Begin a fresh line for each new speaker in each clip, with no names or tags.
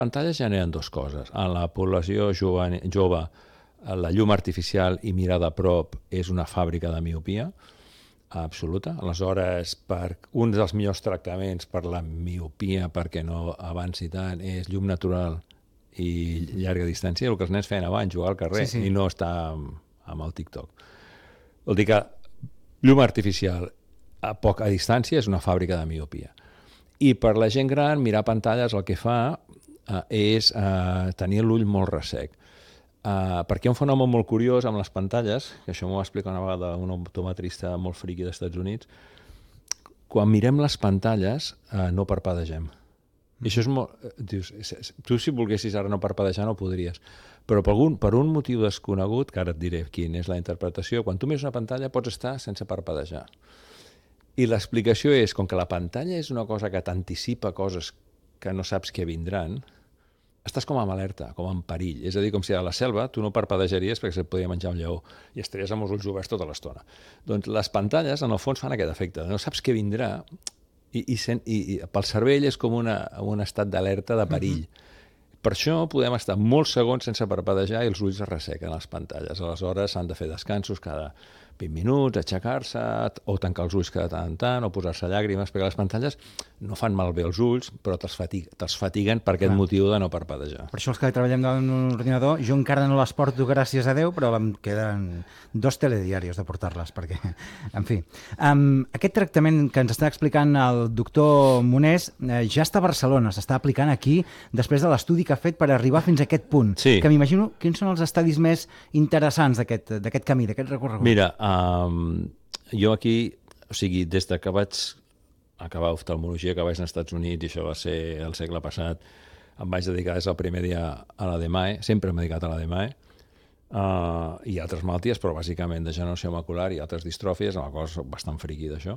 pantalles generen dues coses. En la població jove, la llum artificial i mirar de prop és una fàbrica de miopia absoluta. Aleshores, un dels millors tractaments per la miopia, perquè no avanci tant, és llum natural i llarga distància, el que els nens feien abans, jugar al carrer, i no estar amb el TikTok. Vol dir que llum artificial a distància és una fàbrica de miopia. I per la gent gran, mirar pantalles el que fa és tenir l'ull molt ressec. Perquè hi ha un fenomen molt curiós amb les pantalles, que això m'ho va explicar una vegada un optometrista molt friqui dels Estats Units. Quan mirem les pantalles no parpadegem. I això és molt... Dius, tu si volguessis ara no parpadejar no podries, però per un motiu desconegut, que ara et diré quina és la interpretació, quan tu mires una pantalla pots estar sense parpadejar. I l'explicació és, com que la pantalla és una cosa que t'anticipa coses que no saps que vindran, estàs com amb alerta, com en perill. És a dir, com si a la selva tu no parpadejaries perquè se't podia menjar un lleó i estaries amb els ulls oberts tota l'estona. Doncs les pantalles, en el fons, fan aquest efecte. No saps què vindrà i pel cervell és com un estat d'alerta de perill. Per això podem estar molts segons sense parpadejar i els ulls es ressequen a les pantalles. Aleshores s'han de fer descansos cada 20 minuts, aixecar-se, o tancar els ulls cada tant en tant, o posar-se llàgrimes, perquè les pantalles no fan malbé els ulls, però te'ls fatiguen per aquest motiu de no parpadejar.
Per això els que treballem en un ordinador, jo encara no les porto, gràcies a Déu, però em queden 2 telediaris de portar-les, perquè, en fi. Aquest tractament que ens està explicant el doctor Monés ja està a Barcelona, s'està aplicant aquí, després de l'estudi que ha fet per arribar fins a aquest punt.
Sí.
Que m'imagino quins són els estadis més interessants d'aquest camí, d'aquest recorregut.
Mira, jo aquí, o sigui, des que vaig acabar oftalmologia, que vaig als Estats Units, i això va ser el segle passat, em vaig dedicar des del primer dia a la DMAE, sempre m'he dedicat a la DMAE, i altres malalties, però bàsicament de degeneració macular i altres distròfies, amb la qual soc bastant friqui d'això.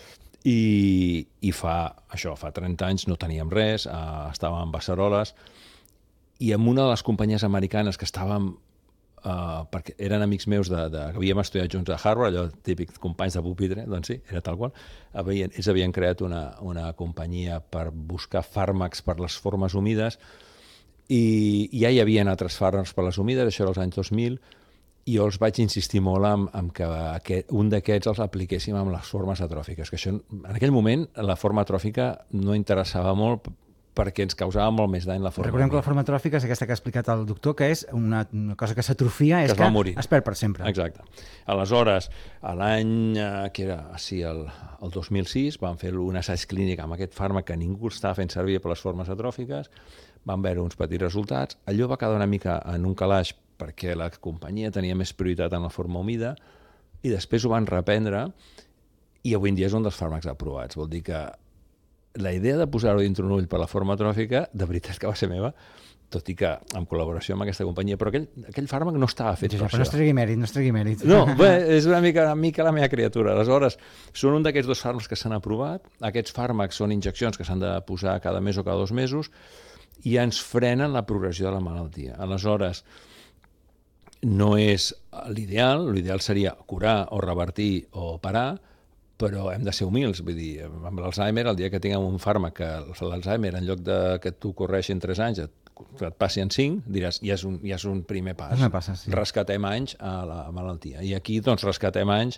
I fa 30 anys no teníem res, estàvem en beceroles, i amb una de les companyies americanes que estàvem perquè eren amics meus que havíem estudiat junts a Harvard, allò típic companys de pupitre, doncs sí, era tal qual. Ells havien creat una companyia per buscar fàrmacs per les formes humides i ja hi havia altres fàrmacs per les humides, això era als anys 2000, i jo els vaig insistir molt en que un d'aquests els apliquéssim amb les formes atròfiques, que això, en aquell moment la forma atròfica no interessava molt perquè ens causava molt més dany la forma.
Recordem que la forma atròfica és aquesta que ha explicat el doctor, que és una cosa que s'atrofia, és que es perd per sempre.
Exacte. Aleshores, l'any que era el 2006, vam fer un assaig clínic amb aquest fàrmac que ningú estava fent servir per les formes atròfiques, vam veure uns petits resultats, allò va quedar una mica en un calaix perquè la companyia tenia més prioritat en la forma humida i després ho van reprendre i avui en dia és un dels fàrmacs aprovats. Vol dir que la idea de posar-ho dintre un ull per la forma atròfica, de veritat que va ser meva, tot i que en col·laboració amb aquesta companyia, però aquell fàrmac no estava fet per això.
No es tregui mèrit,
No, és una mica la meva criatura. Aleshores, són un d'aquests 2 fàrmacs que s'han aprovat. Aquests fàrmacs són injeccions que s'han de posar cada mes o cada 2 mesos i ens frenen la progressió de la malaltia. Aleshores, no és l'ideal seria curar o revertir o parar, però hem de ser humils, vull dir, amb l'Alzheimer, el dia que tinguem un fàrmac que l'Alzheimer, en lloc de que tu correixi en 3 anys, et passi en 5, diràs, ja és un primer pas.
Sí.
Rescatem anys a la malaltia. I aquí, doncs, rescatem anys